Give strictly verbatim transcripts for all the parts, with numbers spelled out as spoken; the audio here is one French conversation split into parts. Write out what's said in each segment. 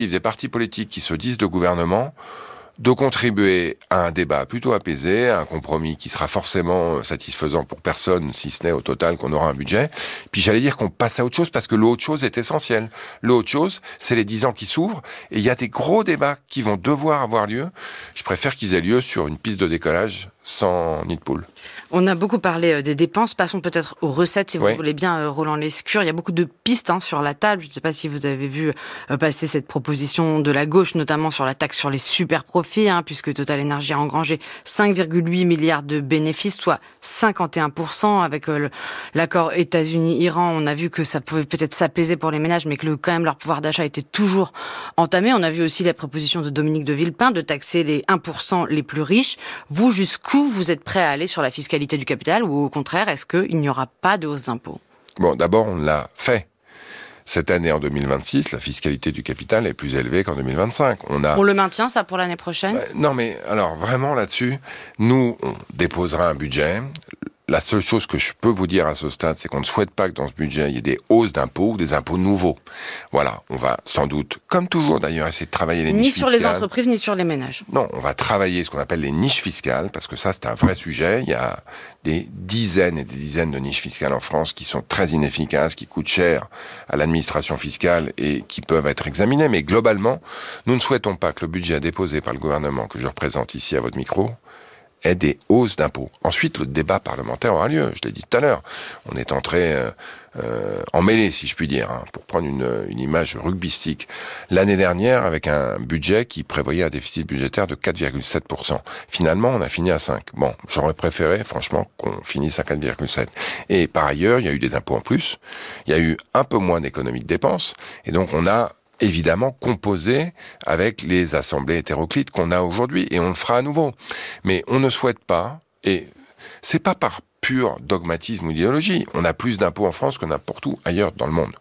des partis politiques qui se disent de gouvernement, de contribuer à un débat plutôt apaisé, à un compromis qui sera forcément satisfaisant pour personne, si ce n'est au total qu'on aura un budget. Puis j'allais dire qu'on passe à autre chose, parce que l'autre chose est essentielle. L'autre chose, c'est les dix ans qui s'ouvrent, et il y a des gros débats qui vont devoir avoir lieu. Je préfère qu'ils aient lieu sur une piste de décollage sans nid de poule. On a beaucoup parlé des dépenses, passons peut-être aux recettes, si vous oui. voulez bien, Roland Lescure. Il y a beaucoup de pistes hein, sur la table. Je ne sais pas si vous avez vu euh, passer cette proposition de la gauche, notamment sur la taxe sur les super profits, hein, puisque Total Energy a engrangé cinq virgule huit milliards de bénéfices, soit cinquante et un pour cent. Avec euh, le, l'accord États-Unis-Iran, on a vu que ça pouvait peut-être s'apaiser pour les ménages, mais que le, quand même leur pouvoir d'achat était toujours entamé. On a vu aussi la proposition de Dominique de Villepin de taxer les un pour cent les plus riches. Vous, jusqu'où vous êtes prêt à aller sur la fiscalité du capital, ou au contraire, est-ce qu'il n'y aura pas de hausse d'impôts ? Bon, d'abord, on l'a fait. Cette année, en deux mille vingt-six, la fiscalité du capital est plus élevée qu'en deux mille vingt-cinq. On a... On le maintient, ça, pour l'année prochaine ? euh, Non, mais alors, vraiment, là-dessus, nous, on déposera un budget. La seule chose que je peux vous dire à ce stade, c'est qu'on ne souhaite pas que dans ce budget, il y ait des hausses d'impôts ou des impôts nouveaux. Voilà, on va sans doute, comme toujours d'ailleurs, essayer de travailler les niches fiscales. Ni sur les entreprises, ni sur les ménages. Non, on va travailler ce qu'on appelle les niches fiscales, parce que ça, c'est un vrai sujet. Il y a des dizaines et des dizaines de niches fiscales en France qui sont très inefficaces, qui coûtent cher à l'administration fiscale et qui peuvent être examinées. Mais globalement, nous ne souhaitons pas que le budget déposé par le gouvernement, que je représente ici à votre micro, ait des hausses d'impôts. Ensuite, le débat parlementaire aura lieu. Je l'ai dit tout à l'heure. On est entré euh, euh, en mêlée, si je puis dire, hein, pour prendre une, une image rugbystique. L'année dernière, avec un budget qui prévoyait un déficit budgétaire de quatre virgule sept pour cent. Finalement, on a fini à cinq. Bon, j'aurais préféré, franchement, qu'on finisse à quatre virgule sept. Et par ailleurs, il y a eu des impôts en plus. Il y a eu un peu moins d'économies de dépenses. Et donc, on a évidemment composé avec les assemblées hétéroclites qu'on a aujourd'hui, et on le fera à nouveau. Mais on ne souhaite pas, et c'est pas par pur dogmatisme ou idéologie, on a plus d'impôts en France que n'importe où ailleurs dans le monde,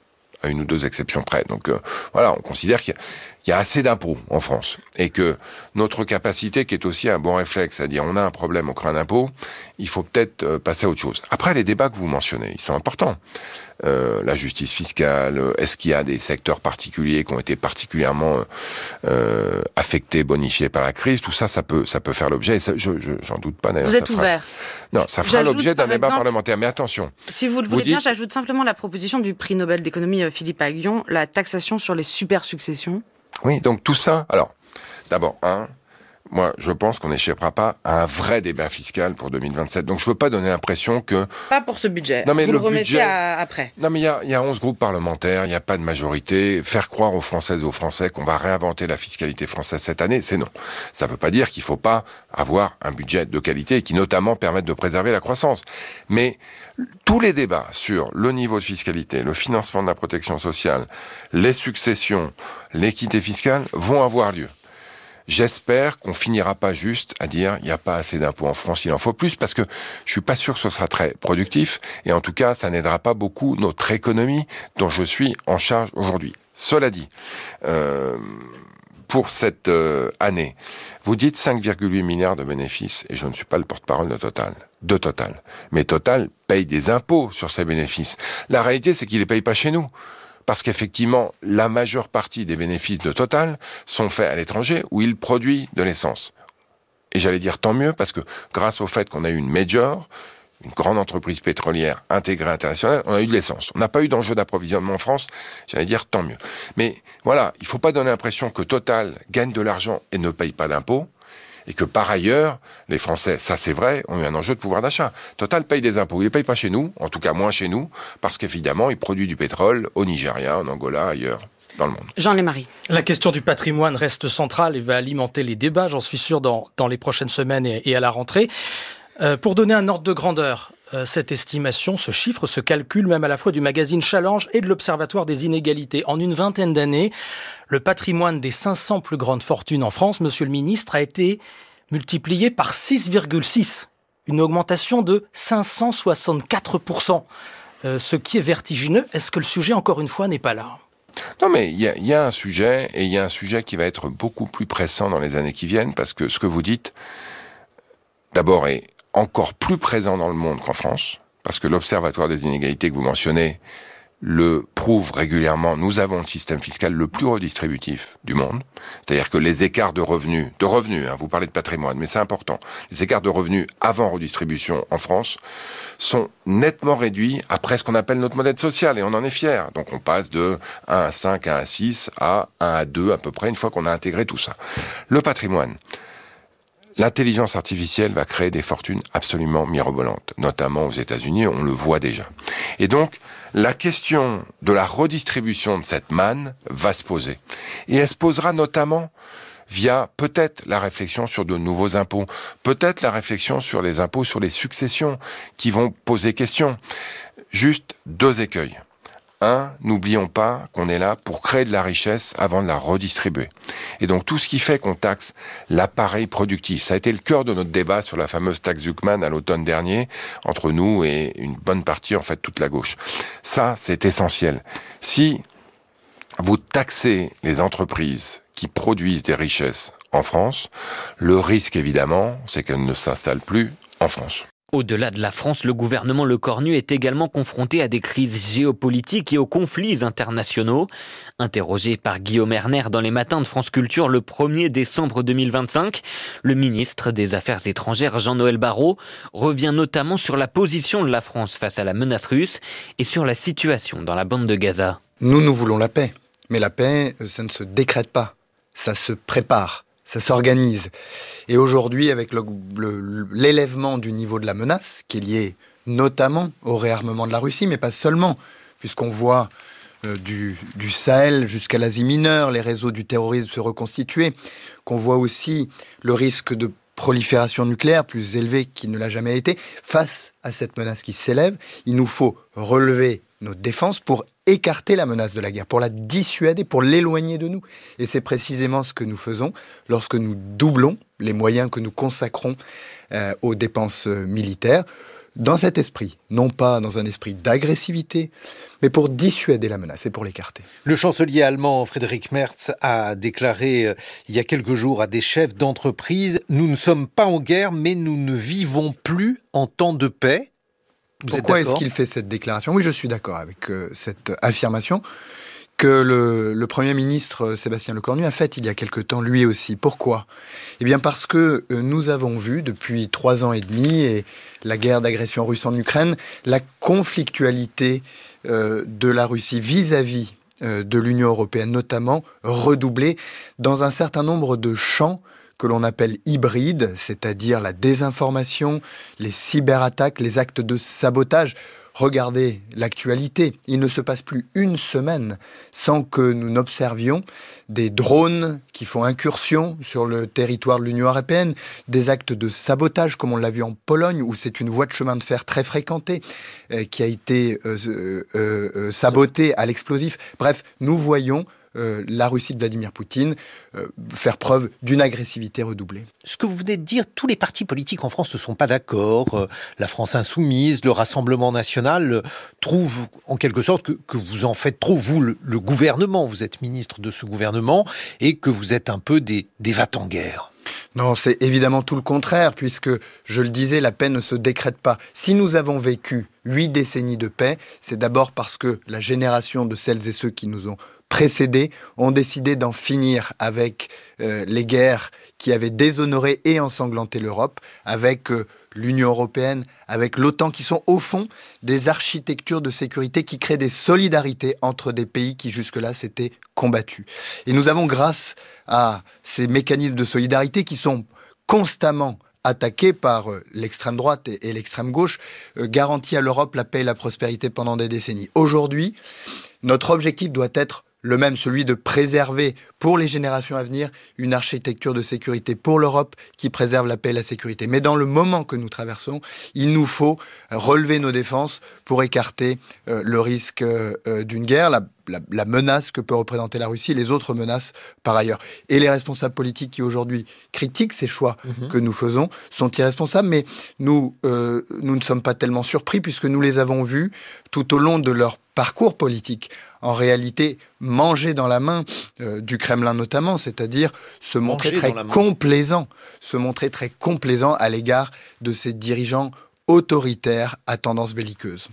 à une ou deux exceptions près. Donc euh, voilà, on considère qu'il y a, il y a assez d'impôts en France, et que notre capacité, qui est aussi un bon réflexe, c'est-à-dire on a un problème, on crée un impôt, il faut peut-être euh, passer à autre chose. Après, les débats que vous mentionnez, ils sont importants. Euh, la justice fiscale, est-ce qu'il y a des secteurs particuliers qui ont été particulièrement euh, affectés, bonifiés par la crise ? Tout ça, ça peut, ça peut faire l'objet. Ça, je, je, j'en doute pas d'ailleurs. Vous êtes ça fera... ouvert. Non, ça fera J'ajoute, l'objet d'un débat exemple, parlementaire. Mais attention. Si vous le voulez vous bien, dites... j'ajoute simplement la proposition du prix Nobel d'économie Philippe Aghion, la taxation sur les super successions. Oui, donc tout ça. Alors, d'abord, un. Moi, je pense qu'on n'échappera pas à un vrai débat fiscal pour deux mille vingt-sept. Donc, je veux pas donner l'impression que... Pas pour ce budget. Non, mais vous le, le remettez budget... à, après. Non, mais il y a, il y a onze groupes parlementaires, il n'y a pas de majorité. Faire croire aux Françaises et aux Français qu'on va réinventer la fiscalité française cette année, c'est non. Ça veut pas dire qu'il faut pas avoir un budget de qualité qui, notamment, permette de préserver la croissance. Mais tous les débats sur le niveau de fiscalité, le financement de la protection sociale, les successions, l'équité fiscale vont avoir lieu. J'espère qu'on finira pas juste à dire il n'y a pas assez d'impôts en France, il en faut plus, parce que je suis pas sûr que ce sera très productif, et en tout cas, ça n'aidera pas beaucoup notre économie dont je suis en charge aujourd'hui. Cela dit, euh, pour cette euh, année, vous dites cinq virgule huit milliards de bénéfices, et je ne suis pas le porte-parole de Total, de Total. Mais Total paye des impôts sur ces bénéfices. La réalité, c'est qu'il les paye pas chez nous. Parce qu'effectivement, la majeure partie des bénéfices de Total sont faits à l'étranger, où il produit de l'essence. Et j'allais dire tant mieux, parce que grâce au fait qu'on a eu une major, une grande entreprise pétrolière intégrée internationale, on a eu de l'essence. On n'a pas eu d'enjeu d'approvisionnement en France, j'allais dire tant mieux. Mais voilà, il ne faut pas donner l'impression que Total gagne de l'argent et ne paye pas d'impôts, et que par ailleurs, les Français, ça c'est vrai, ont eu un enjeu de pouvoir d'achat. Total paye des impôts, il ne paye pas chez nous, en tout cas moins chez nous, parce qu'évidemment, il produit du pétrole au Nigeria, en Angola, ailleurs, dans le monde. Jean Lémarie. La question du patrimoine reste centrale et va alimenter les débats, j'en suis sûr, dans, dans les prochaines semaines et, et à la rentrée. Euh, pour donner un ordre de grandeur, euh, cette estimation, ce chiffre, ce calcul, même à la fois du magazine Challenge et de l'Observatoire des inégalités. En une vingtaine d'années, le patrimoine des cinq cents plus grandes fortunes en France, monsieur le ministre, a été multiplié par six virgule six. Une augmentation de cinq cent soixante-quatre pour cent. Euh, ce qui est vertigineux. Est-ce que le sujet, encore une fois, n'est pas là ? Non, mais il y, y a un sujet, et il y a un sujet qui va être beaucoup plus pressant dans les années qui viennent, parce que ce que vous dites, d'abord, est encore plus présent dans le monde qu'en France, parce que l'Observatoire des inégalités que vous mentionnez, le prouve régulièrement, nous avons le système fiscal le plus redistributif du monde. C'est-à-dire que les écarts de revenus, de revenus, hein, vous parlez de patrimoine, mais c'est important, les écarts de revenus avant redistribution en France sont nettement réduits après ce qu'on appelle notre modèle social, et on en est fier. Donc on passe de un à cinq, un à six, à un à deux à peu près, une fois qu'on a intégré tout ça. Le patrimoine. L'intelligence artificielle va créer des fortunes absolument mirobolantes, notamment aux États-Unis, on le voit déjà. Et donc, la question de la redistribution de cette manne va se poser. Et elle se posera notamment via peut-être la réflexion sur de nouveaux impôts, peut-être la réflexion sur les impôts sur les successions qui vont poser question. Juste deux écueils. Un, n'oublions pas qu'on est là pour créer de la richesse avant de la redistribuer. Et donc tout ce qui fait qu'on taxe l'appareil productif, ça a été le cœur de notre débat sur la fameuse taxe Zuckman à l'automne dernier, entre nous et une bonne partie, en fait, toute la gauche. Ça, c'est essentiel. Si vous taxez les entreprises qui produisent des richesses en France, le risque, évidemment, c'est qu'elles ne s'installent plus en France. Au-delà de la France, le gouvernement Lecornu est également confronté à des crises géopolitiques et aux conflits internationaux. Interrogé par Guillaume Erner dans les matins de France Culture le premier décembre deux mille vingt-cinq, le ministre des Affaires étrangères Jean-Noël Barrot revient notamment sur la position de la France face à la menace russe et sur la situation dans la bande de Gaza. Nous, nous voulons la paix. Mais la paix, ça ne se décrète pas. Ça se prépare. Ça s'organise. Et aujourd'hui, avec le, le, l'élèvement du niveau de la menace, qui est lié notamment au réarmement de la Russie, mais pas seulement, puisqu'on voit euh, du, du Sahel jusqu'à l'Asie mineure, les réseaux du terrorisme se reconstituer, qu'on voit aussi le risque de prolifération nucléaire plus élevé qu'il ne l'a jamais été. Face à cette menace qui s'élève, il nous faut relever nos défenses pour écarter la menace de la guerre, pour la dissuader, pour l'éloigner de nous. Et c'est précisément ce que nous faisons lorsque nous doublons les moyens que nous consacrons euh, aux dépenses militaires, dans cet esprit, non pas dans un esprit d'agressivité, mais pour dissuader la menace et pour l'écarter. Le chancelier allemand Friedrich Merz a déclaré euh, il y a quelques jours à des chefs d'entreprise « Nous ne sommes pas en guerre, mais nous ne vivons plus en temps de paix ». Vous Pourquoi est-ce qu'il fait cette déclaration ? Oui, je suis d'accord avec euh, cette affirmation que le, le Premier ministre Sébastien Lecornu a faite il y a quelque temps, lui aussi. Pourquoi ? Eh bien parce que euh, nous avons vu depuis trois ans et demi, et la guerre d'agression russe en Ukraine, la conflictualité euh, de la Russie vis-à-vis euh, de l'Union européenne, notamment, redoubler dans un certain nombre de champs que l'on appelle hybrides, c'est-à-dire la désinformation, les cyberattaques, les actes de sabotage. Regardez l'actualité, il ne se passe plus une semaine sans que nous n'observions des drones qui font incursion sur le territoire de l'Union européenne, des actes de sabotage comme on l'a vu en Pologne où c'est une voie de chemin de fer très fréquentée euh, qui a été euh, euh, euh, sabotée à l'explosif. Bref, nous voyons Euh, la Russie de Vladimir Poutine euh, faire preuve d'une agressivité redoublée. Ce que vous venez de dire, tous les partis politiques en France ne sont pas d'accord. Euh, la France insoumise, le Rassemblement national euh, trouvent en quelque sorte que, que vous en faites trop, vous, le, le gouvernement, vous êtes ministre de ce gouvernement, et que vous êtes un peu des, des va-t-en-guerre. Non, c'est évidemment tout le contraire, puisque, je le disais, la paix ne se décrète pas. Si nous avons vécu huit décennies de paix, c'est d'abord parce que la génération de celles et ceux qui nous ont précédés ont décidé d'en finir avec euh, les guerres qui avaient déshonoré et ensanglanté l'Europe, avec euh, l'Union européenne, avec l'OTAN, qui sont au fond des architectures de sécurité qui créent des solidarités entre des pays qui jusque-là s'étaient combattus. Et nous avons, grâce à ces mécanismes de solidarité qui sont constamment attaqués par euh, l'extrême droite et, et l'extrême gauche, euh, garanti à l'Europe la paix et la prospérité pendant des décennies. Aujourd'hui, notre objectif doit être le même, celui de préserver pour les générations à venir une architecture de sécurité pour l'Europe qui préserve la paix et la sécurité. Mais dans le moment que nous traversons, il nous faut relever nos défenses pour écarter euh, le risque euh, d'une guerre, la, la, la menace que peut représenter la Russie et les autres menaces par ailleurs. Et les responsables politiques qui aujourd'hui critiquent ces choix mmh. que nous faisons sont irresponsables, mais nous, euh, nous ne sommes pas tellement surpris puisque nous les avons vus tout au long de leur parcours politique, en réalité manger dans la main euh, du Kremlin notamment, c'est-à-dire se montrer manger très complaisant, se montrer très complaisant à l'égard de ces dirigeants autoritaires à tendance belliqueuse.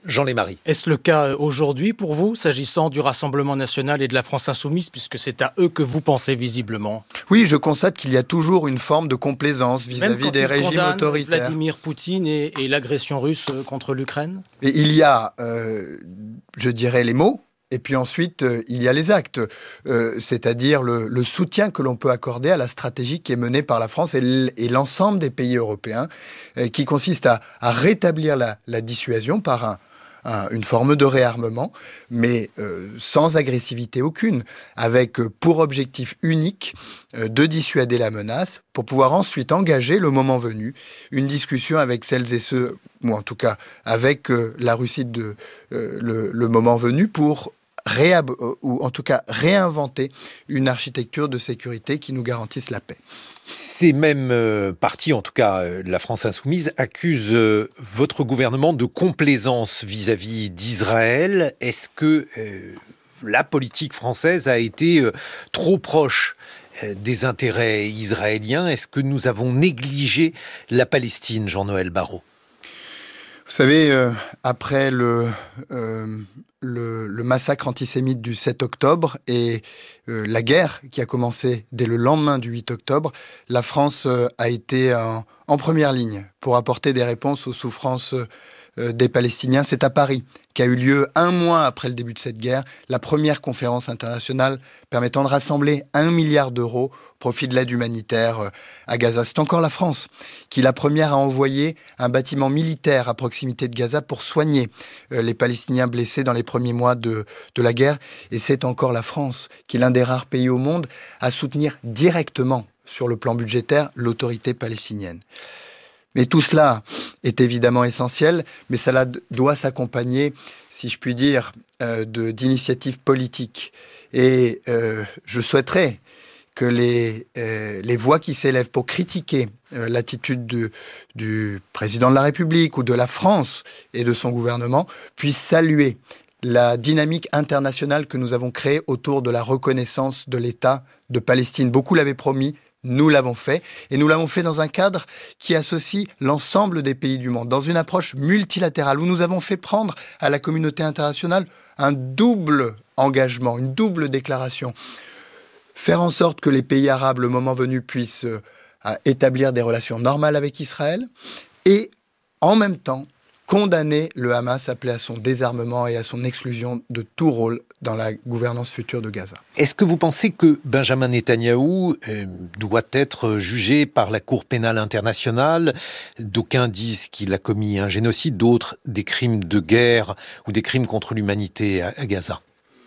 Jean Lémarie. Est-ce le cas aujourd'hui pour vous, s'agissant du Rassemblement national et de la France insoumise, puisque c'est à eux que vous pensez visiblement? Oui, je constate qu'il y a toujours une forme de complaisance vis-à-vis des régimes autoritaires. Vladimir Poutine et, et l'agression russe contre l'Ukraine. Et il y a, euh, je dirais, les mots. Et puis ensuite, euh, il y a les actes, euh, c'est-à-dire le, le soutien que l'on peut accorder à la stratégie qui est menée par la France et l'ensemble des pays européens, euh, qui consiste à, à rétablir la, la dissuasion par un, un, une forme de réarmement, mais euh, sans agressivité aucune, avec euh, pour objectif unique euh, de dissuader la menace, pour pouvoir ensuite engager, le moment venu, une discussion avec celles et ceux, ou en tout cas avec euh, la Russie de, euh, le, le moment venu, pour Réab ou en tout cas réinventer une architecture de sécurité qui nous garantisse la paix. Ces mêmes euh, partis, en tout cas euh, la France insoumise, accusent euh, votre gouvernement de complaisance vis-à-vis d'Israël. Est-ce que euh, la politique française a été euh, trop proche euh, des intérêts israéliens? Est-ce que nous avons négligé la Palestine, Jean-Noël Barrot? Vous savez, euh, après le... Euh, Le, le massacre antisémite du sept octobre et euh, la guerre qui a commencé dès le lendemain du huit octobre, la France euh, a été en, en première ligne pour apporter des réponses aux souffrances euh, des Palestiniens. C'est à Paris qu'a eu lieu, un mois après le début de cette guerre, la première conférence internationale permettant de rassembler un milliard d'euros au profit de l'aide humanitaire à Gaza. C'est encore la France qui, la première, a envoyé un bâtiment militaire à proximité de Gaza pour soigner les Palestiniens blessés dans les premiers mois de, de la guerre. Et c'est encore la France qui, l'un des rares pays au monde, à soutenir directement, sur le plan budgétaire, l'autorité palestinienne. Mais tout cela est évidemment essentiel, mais cela doit s'accompagner, si je puis dire, euh, de, d'initiatives politiques. Et euh, je souhaiterais que les, euh, les voix qui s'élèvent pour critiquer euh, l'attitude du, du président de la République ou de la France et de son gouvernement puissent saluer la dynamique internationale que nous avons créée autour de la reconnaissance de l'État de Palestine. Beaucoup l'avaient promis. Nous l'avons fait, et nous l'avons fait dans un cadre qui associe l'ensemble des pays du monde, dans une approche multilatérale, où nous avons fait prendre à la communauté internationale un double engagement, une double déclaration. Faire en sorte que les pays arabes, le moment venu, puissent euh, établir des relations normales avec Israël, et en même temps, condamner le Hamas, appelé à son désarmement et à son exclusion de tout rôle dans la gouvernance future de Gaza. Est-ce que vous pensez que Benjamin Netanyahou euh, doit être jugé par la Cour pénale internationale? D'aucuns disent qu'il a commis un génocide, d'autres des crimes de guerre ou des crimes contre l'humanité à, à Gaza.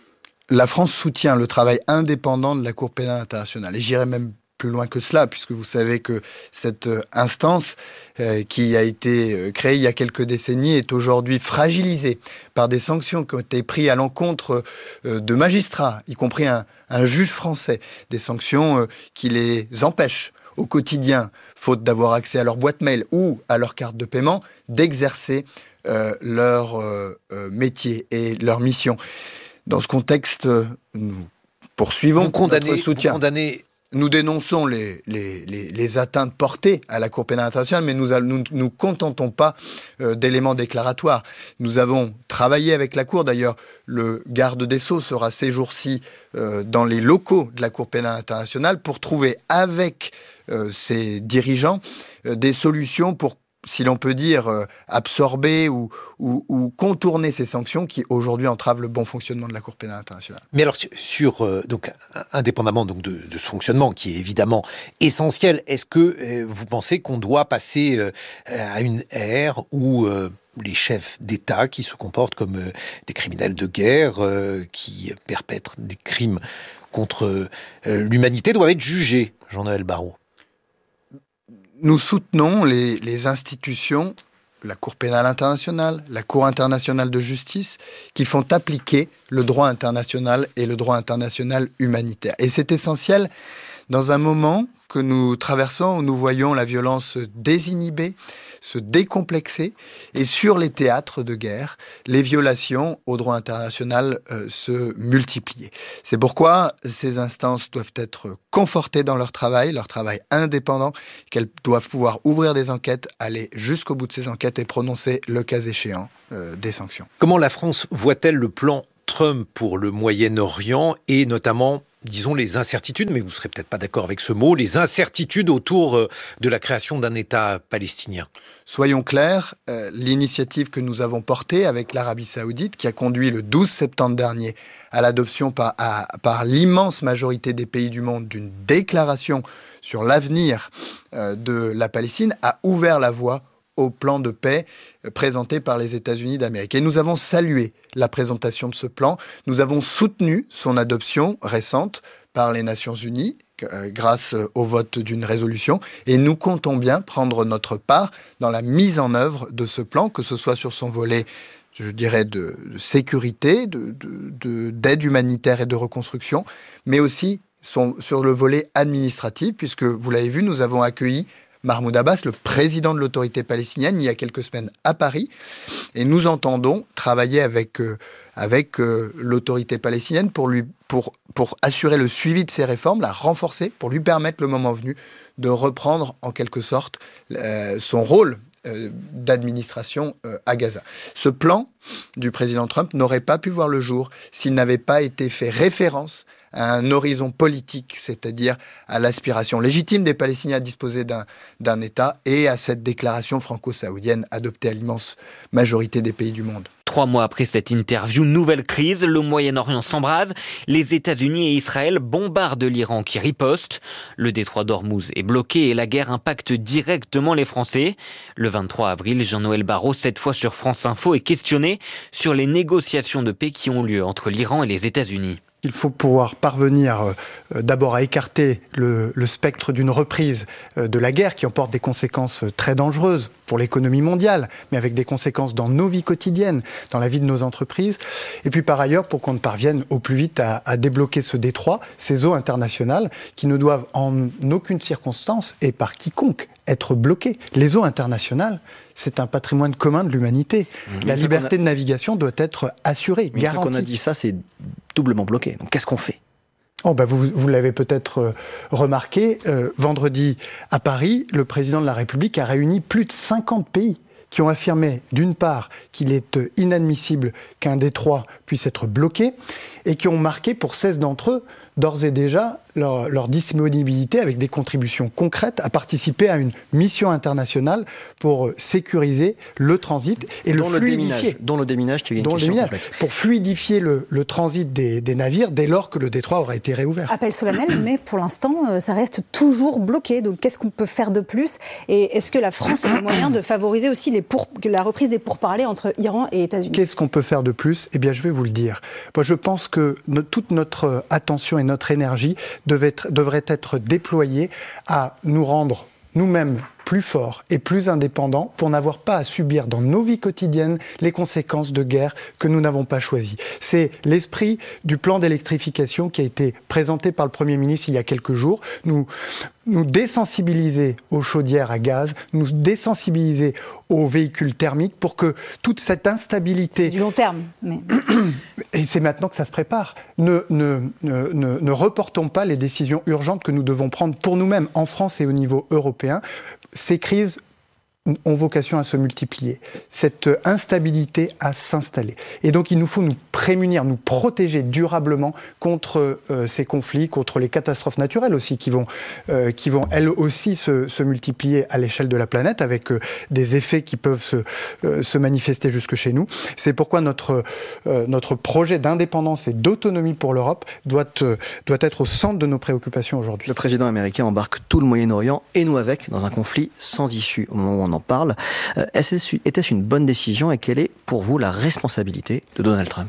La France soutient le travail indépendant de la Cour pénale internationale. Et j'irai même plus loin que cela, puisque vous savez que cette instance euh, qui a été créée il y a quelques décennies est aujourd'hui fragilisée par des sanctions qui ont été prises à l'encontre euh, de magistrats, y compris un, un juge français, des sanctions euh, qui les empêchent au quotidien, faute d'avoir accès à leur boîte mail ou à leur carte de paiement, d'exercer euh, leur euh, métier et leur mission. Dans ce contexte, nous poursuivons vous condamnez, notre soutien. Vous condamnez Nous dénonçons les, les, les, les atteintes portées à la Cour pénale internationale, mais nous nous, nous contentons pas euh, d'éléments déclaratoires. Nous avons travaillé avec la Cour. D'ailleurs, le garde des Sceaux sera ces jours-ci euh, dans les locaux de la Cour pénale internationale pour trouver avec euh, ses dirigeants euh, des solutions pour, si l'on peut dire, euh, absorber ou, ou, ou contourner ces sanctions qui aujourd'hui entravent le bon fonctionnement de la Cour pénale internationale. Mais alors, sur, sur euh, donc, indépendamment donc, de, de ce fonctionnement qui est évidemment essentiel, est-ce que euh, vous pensez qu'on doit passer euh, à une ère où euh, les chefs d'État qui se comportent comme euh, des criminels de guerre, euh, qui perpètrent des crimes contre euh, l'humanité, doivent être jugés, Jean-Noël Barrot? Nous soutenons les, les institutions, la Cour pénale internationale, la Cour internationale de justice, qui font appliquer le droit international et le droit international humanitaire. Et c'est essentiel dans un moment que nous traversons, où nous voyons la violence désinhibée se décomplexer et sur les théâtres de guerre, les violations au droit international euh, se multiplier. C'est pourquoi ces instances doivent être confortées dans leur travail, leur travail indépendant, qu'elles doivent pouvoir ouvrir des enquêtes, aller jusqu'au bout de ces enquêtes et prononcer, le cas échéant, euh, des sanctions. Comment la France voit-elle le plan Trump pour le Moyen-Orient et notamment, disons, les incertitudes, mais vous ne serez peut-être pas d'accord avec ce mot, les incertitudes autour de la création d'un État palestinien? Soyons clairs, euh, l'initiative que nous avons portée avec l'Arabie Saoudite, qui a conduit le douze septembre dernier à l'adoption par, à, par l'immense majorité des pays du monde d'une déclaration sur l'avenir euh, de la Palestine, a ouvert la voie au plan de paix présenté par les États-Unis d'Amérique. Et nous avons salué la présentation de ce plan. Nous avons soutenu son adoption récente par les Nations Unies euh, grâce au vote d'une résolution. Et nous comptons bien prendre notre part dans la mise en œuvre de ce plan, que ce soit sur son volet, je dirais, de, de sécurité, de, de, de, d'aide humanitaire et de reconstruction, mais aussi son, sur le volet administratif, puisque, vous l'avez vu, nous avons accueilli Mahmoud Abbas, le président de l'autorité palestinienne, il y a quelques semaines à Paris. Et nous entendons travailler avec, euh, avec euh, l'autorité palestinienne pour, lui, pour, pour assurer le suivi de ces réformes, la renforcer, pour lui permettre, le moment venu, de reprendre en quelque sorte euh, son rôle euh, d'administration euh, à Gaza. Ce plan du président Trump n'aurait pas pu voir le jour s'il n'avait pas été fait référence à un horizon politique, c'est-à-dire à l'aspiration légitime des Palestiniens à disposer d'un, d'un État et à cette déclaration franco-saoudienne adoptée à l'immense majorité des pays du monde. Trois mois après cette interview, nouvelle crise, le Moyen-Orient s'embrase, les États-Unis et Israël bombardent l'Iran qui riposte, le détroit d'Ormuz est bloqué et la guerre impacte directement les Français. Le vingt-trois avril, Jean-Noël Barrot, cette fois sur France Info, est questionné sur les négociations de paix qui ont lieu entre l'Iran et les États-Unis. Il faut pouvoir parvenir euh, d'abord à écarter le, le spectre d'une reprise euh, de la guerre qui emporte des conséquences très dangereuses pour l'économie mondiale, mais avec des conséquences dans nos vies quotidiennes, dans la vie de nos entreprises. Et puis par ailleurs, pour qu'on ne parvienne au plus vite à, à débloquer ce détroit, ces eaux internationales qui ne doivent en aucune circonstance et par quiconque être bloquées. Les eaux internationales, c'est un patrimoine commun de l'humanité. Mmh. La liberté a... de navigation doit être assurée, Mais garantie. Une fois qu'on a dit ça, c'est doublement bloqué. Donc qu'est-ce qu'on fait ? Oh bah vous, vous l'avez peut-être euh, remarqué, euh, vendredi à Paris, le président de la République a réuni plus de cinquante pays qui ont affirmé, d'une part, qu'il est inadmissible qu'un détroit puisse être bloqué, et qui ont marqué pour seize d'entre eux, d'ores et déjà, leur, leur disponibilité avec des contributions concrètes à participer à une mission internationale pour sécuriser le transit et dont le fluidifier. Le déminage, dont le déminage qui est une dont question le complexe. Pour fluidifier le, le transit des, des navires dès lors que le détroit aura été réouvert. Appel solennel, mais pour l'instant, ça reste toujours bloqué. Donc qu'est-ce qu'on peut faire de plus ? Et est-ce que la France a le moyen de favoriser aussi les pour... la reprise des pourparlers entre Iran et États-Unis ? Qu'est-ce qu'on peut faire de plus ? Eh bien, je vais vous le dire. Moi, je pense que no- toute notre attention et notre énergie devait être, devrait être déployée à nous rendre nous-mêmes plus forts et plus indépendants pour n'avoir pas à subir dans nos vies quotidiennes les conséquences de guerre que nous n'avons pas choisies. C'est l'esprit du plan d'électrification qui a été présenté par le Premier ministre il y a quelques jours. Nous, nous désensibiliser aux chaudières à gaz, nous désensibiliser aux véhicules thermiques pour que toute cette instabilité... C'est du long terme. Mais... Et c'est maintenant que ça se prépare. Ne, ne, ne, ne, ne reportons pas les décisions urgentes que nous devons prendre pour nous-mêmes en France et au niveau européen. Ces crises ont vocation à se multiplier, cette instabilité à s'installer. Et donc il nous faut nous prémunir, nous protéger durablement contre euh, ces conflits, contre les catastrophes naturelles aussi qui vont, euh, qui vont elles aussi se, se multiplier à l'échelle de la planète avec euh, des effets qui peuvent se, euh, se manifester jusque chez nous. C'est pourquoi notre, euh, notre projet d'indépendance et d'autonomie pour l'Europe doit, euh, doit être au centre de nos préoccupations aujourd'hui. Le président américain embarque tout le Moyen-Orient et nous avec dans un conflit sans issue au moment où on en parle. Euh, était-ce une bonne décision et quelle est pour vous la responsabilité de Donald Trump ?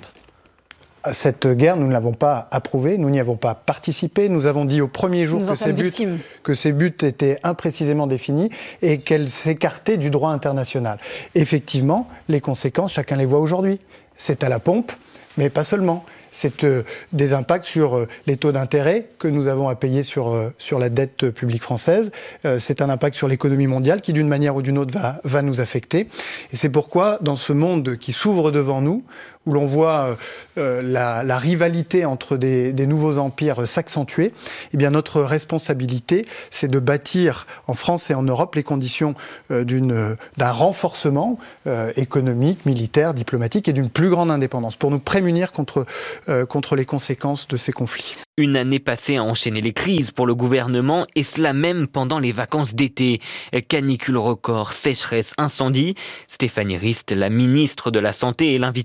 Cette guerre, nous ne l'avons pas approuvée, nous n'y avons pas participé. Nous avons dit au premier jour que ces, buts, que ces buts étaient imprécisément définis et qu'elles s'écartaient du droit international. Effectivement, les conséquences, chacun les voit aujourd'hui. C'est à la pompe, mais pas seulement. C'est euh, des impacts sur euh, les taux d'intérêt que nous avons à payer sur, euh, sur la dette publique française. Euh, c'est un impact sur l'économie mondiale qui, d'une manière ou d'une autre, va, va nous affecter. Et c'est pourquoi, dans ce monde qui s'ouvre devant nous, où l'on voit euh, la, la rivalité entre des, des nouveaux empires s'accentuer, eh bien notre responsabilité, c'est de bâtir en France et en Europe les conditions euh, d'une, d'un renforcement euh, économique, militaire, diplomatique et d'une plus grande indépendance pour nous prémunir contre, euh, contre les conséquences de ces conflits. Une année passée à enchaîner les crises pour le gouvernement, et cela même pendant les vacances d'été. Canicule record, sécheresse, incendie. Stéphanie Rist, la ministre de la Santé, est l'invitée